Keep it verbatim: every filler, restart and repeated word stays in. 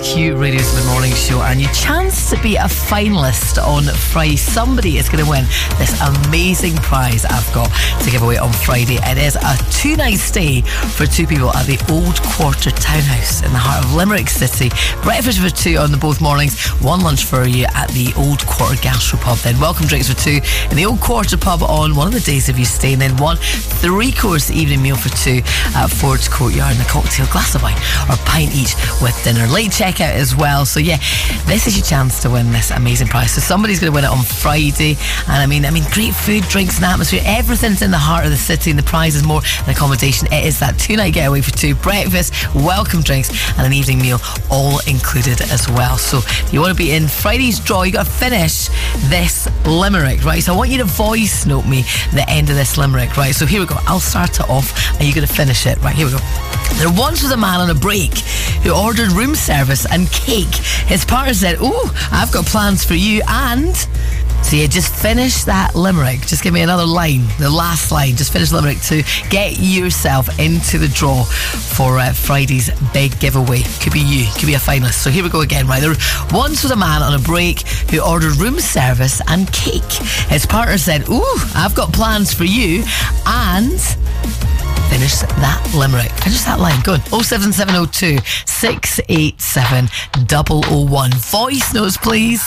Q Radio's The Morning Show, and your chance to be a finalist on Friday. Somebody is going to win this amazing prize I've got to give away on Friday. It is a two-night stay for two people at the Old Quarter Townhouse in the heart of Limerick City. Breakfast for two on the both mornings, one lunch for you at the Old Quarter Gastropub. Then welcome drinks for two in the Old Quarter Pub on one of the days if you stay, and then one three-course evening meal for two at Ford's Courtyard, and a cocktail, glass of wine or pint each with dinner. Late checkout as well. So yeah, this is your chance to win this amazing prize. So somebody's going to win it on Friday, and I mean, I mean, great food, drinks, and atmosphere. Everything's in the heart of the city, and the prize is more than accommodation. It is that two-night getaway for two, breakfast, welcome drinks, and an evening meal, all included as well. So if you want to be in Friday's draw, you got to finish this limerick, right? So I want you to voice note me the end of this limerick, right? So here we go. I'll start it off, and you're going to finish it, right? Here we go. There once was a man on a break who ordered room service and cake. His partner said, "Oh, I've got plans for you," and so yeah, just finish that limerick. Just give me another line, the last line. Just finish the limerick to get yourself into the draw for uh, Friday's big giveaway. Could be you, could be a finalist. So here we go again, right? There once was a man on a break who ordered room service and cake. His partner said, "Oh, I've got plans for you," and finish that limerick. Finish that line. Go on. oh seven seven oh two, six eight seven, oh oh one. Voice notes, please.